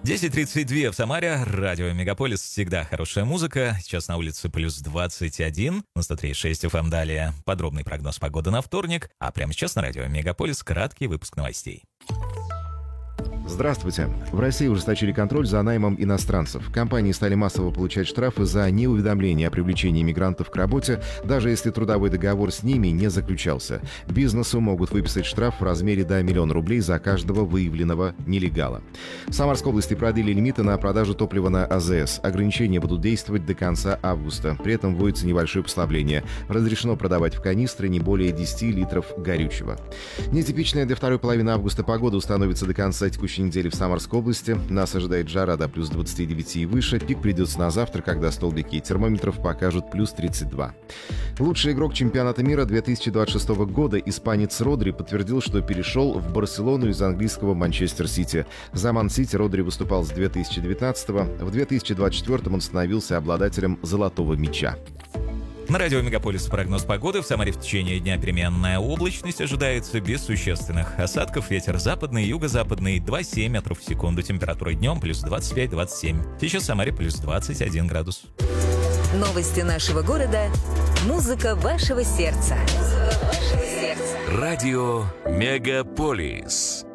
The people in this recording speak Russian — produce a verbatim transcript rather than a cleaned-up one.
десять тридцать два в Самаре, радио Мегаполис, всегда хорошая музыка. Сейчас на улице плюс двадцать один, на сто три и шесть эф эм. Далее подробный прогноз погоды на вторник. А прямо сейчас на радио Мегаполис краткий выпуск новостей. Здравствуйте. В России ужесточили контроль за наймом иностранцев. Компании стали массово получать штрафы за неуведомление о привлечении мигрантов к работе, даже если трудовой договор с ними не заключался. Бизнесу могут выписать штраф в размере до миллиона рублей за каждого выявленного нелегала. В Самарской области продлили лимиты на продажу топлива на а зэ эс. Ограничения будут действовать до конца августа. При этом вводится небольшое послабление. Разрешено продавать в канистры не более десяти литров горючего. Нетипичная для второй половины августа погода установится до конца текущей недели в Самарской области. Нас ожидает жара до плюс двадцати девяти и выше. Пик придется на завтра, когда столбики термометров покажут плюс тридцать два. Лучший игрок чемпионата мира две тысячи двадцать шестого года, испанец Родри, подтвердил, что перешел в Барселону из английского Манчестер Сити. За Ман-Сити Родри выступал с две тысячи девятнадцатого. В две тысячи двадцать четвёртом он становился обладателем золотого мяча. На радио Мегаполис прогноз погоды. В Самаре в течение дня переменная облачность ожидается без существенных осадков. Ветер западный, юго-западный два семь метров в секунду. Температура днем плюс двадцать пять двадцать семь. Сейчас в Самаре плюс двадцать один градус. Новости нашего города. Музыка вашего сердца. Радио Мегаполис.